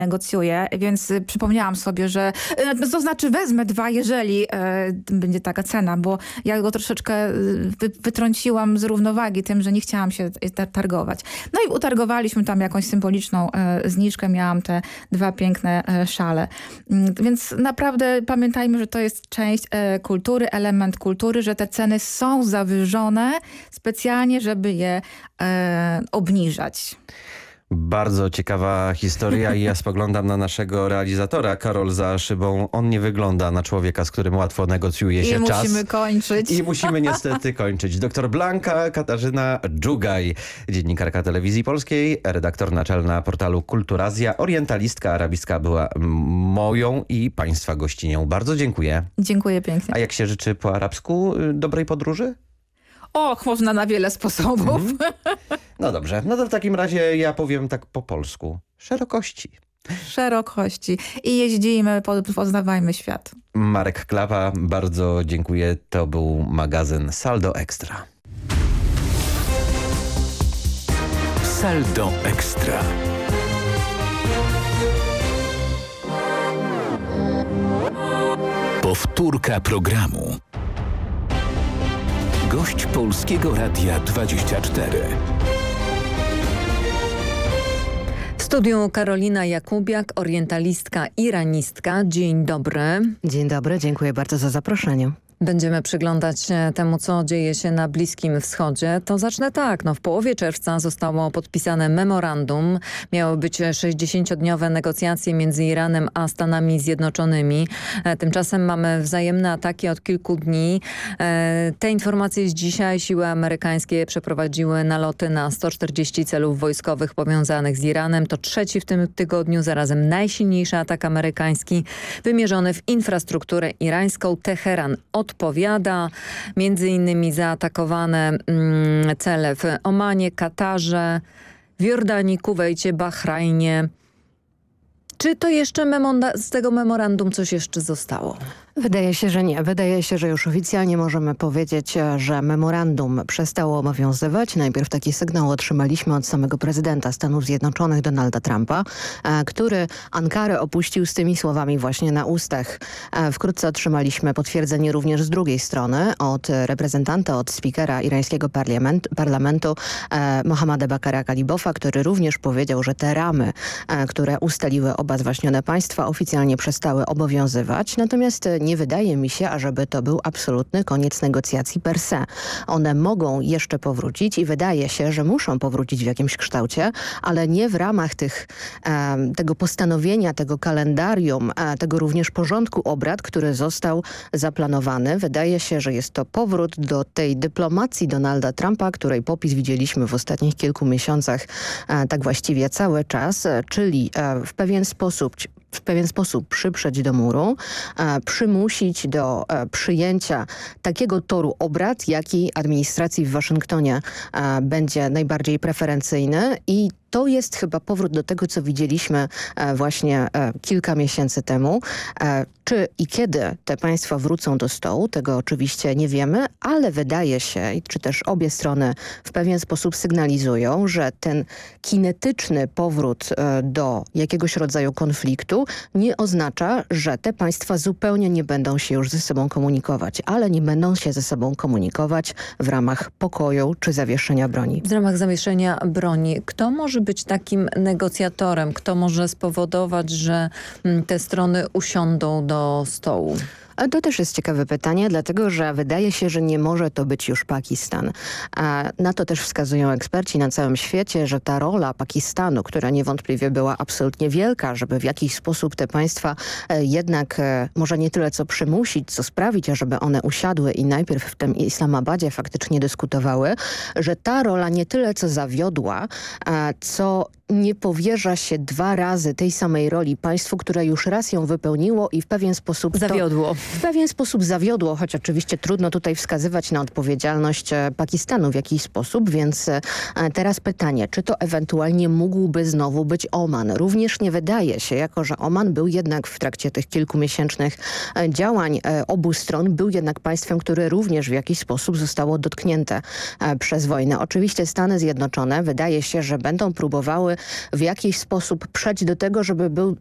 negocjuję, więc przypomniałam sobie, że to znaczy wezmę 2, jeżeli będzie taka cena, bo ja go troszeczkę wytrąciłam z równowagi tym, że nie chciałam się targować. No i utargowaliśmy tam jakąś symboliczną zniżkę, miałam te 2 piękne szale. Więc naprawdę pamiętajmy, że to jest część kultury, element kultury, że te ceny są zawyżone specjalnie, żeby je obniżać. Bardzo ciekawa historia i ja spoglądam na naszego realizatora. Karol za szybą. On nie wygląda na człowieka, z którym łatwo negocjuje się czas. I musimy kończyć. I musimy niestety kończyć. Doktor Blanka Katarzyna Dżugaj, dziennikarka Telewizji Polskiej, redaktor naczelna portalu Kulturazja, orientalistka arabistka była moją i państwa gościnią. Bardzo dziękuję. Dziękuję pięknie. A jak się życzy po arabsku dobrej podróży? Och, można na wiele sposobów. No dobrze, no to w takim razie ja powiem tak po polsku. Szerokości. Szerokości. I jeździmy, poznawajmy świat. Marek Klapa, bardzo dziękuję. To był magazyn Saldo Ekstra. Saldo Ekstra. Powtórka programu. Gość Polskiego Radia 24. W studiu Karolina Jakubiak, orientalistka, iranistka. Dzień dobry. Dzień dobry, dziękuję bardzo za zaproszenie. Będziemy przyglądać się temu, co dzieje się na Bliskim Wschodzie. To zacznę tak. W połowie czerwca zostało podpisane memorandum. Miały być 60-dniowe negocjacje między Iranem a Stanami Zjednoczonymi. Tymczasem mamy wzajemne ataki od kilku dni. Te informacje z dzisiaj siły amerykańskie przeprowadziły naloty na 140 celów wojskowych powiązanych z Iranem. To trzeci w tym tygodniu, zarazem najsilniejszy atak amerykański wymierzony w infrastrukturę irańską. Teheran odpowiada, między innymi zaatakowane cele w Omanie, Katarze, w Jordanii, Kuwejcie, Bahrajnie. Czy to jeszcze z tego memorandum coś jeszcze zostało? Wydaje się, że nie. Wydaje się, że już oficjalnie możemy powiedzieć, że memorandum przestało obowiązywać. Najpierw taki sygnał otrzymaliśmy od samego prezydenta Stanów Zjednoczonych Donalda Trumpa, który Ankarę opuścił z tymi słowami właśnie na ustach. Wkrótce otrzymaliśmy potwierdzenie również z drugiej strony od reprezentanta, od spikera irańskiego parlamentu Mohammada Bakara Kalibofa, który również powiedział, że te ramy, które ustaliły oba zwaśnione państwa, oficjalnie przestały obowiązywać. Natomiast nie wydaje mi się, ażeby to był absolutny koniec negocjacji per se. One mogą jeszcze powrócić i wydaje się, że muszą powrócić w jakimś kształcie, ale nie w ramach tego postanowienia, tego kalendarium, tego również porządku obrad, który został zaplanowany. Wydaje się, że jest to powrót do tej dyplomacji Donalda Trumpa, której popis widzieliśmy w ostatnich kilku miesiącach, tak właściwie cały czas, czyli w pewien sposób przyprzeć do muru, przymusić do przyjęcia takiego toru obrad, jaki administracji w Waszyngtonie będzie najbardziej preferencyjny i to jest chyba powrót do tego, co widzieliśmy właśnie kilka miesięcy temu. Czy i kiedy te państwa wrócą do stołu, tego oczywiście nie wiemy, ale wydaje się, czy też obie strony w pewien sposób sygnalizują, że ten kinetyczny powrót do jakiegoś rodzaju konfliktu nie oznacza, że te państwa zupełnie nie będą się już ze sobą komunikować, ale nie będą się ze sobą komunikować w ramach pokoju czy zawieszenia broni. W ramach zawieszenia broni. Kto może być takim negocjatorem? Kto może spowodować, że te strony usiądą do stołu? To też jest ciekawe pytanie, dlatego że wydaje się, że nie może to być już Pakistan. Na to też wskazują eksperci na całym świecie, że ta rola Pakistanu, która niewątpliwie była absolutnie wielka, żeby w jakiś sposób te państwa jednak może nie tyle co przymusić, co sprawić, ażeby one usiadły i najpierw w tym Islamabadzie faktycznie dyskutowały, że ta rola nie tyle co zawiodła, co nie powierza się 2 razy tej samej roli państwu, które już raz ją wypełniło i w pewien sposób zawiodło. W pewien sposób zawiodło, choć oczywiście trudno tutaj wskazywać na odpowiedzialność Pakistanu w jakiś sposób, więc teraz pytanie, czy to ewentualnie mógłby znowu być Oman? Również nie wydaje się, jako że Oman był jednak w trakcie tych kilkumiesięcznych działań obu stron, był jednak państwem, które również w jakiś sposób zostało dotknięte przez wojnę. Oczywiście Stany Zjednoczone wydaje się, że będą próbowały w jakiś sposób przejść do tego, żeby był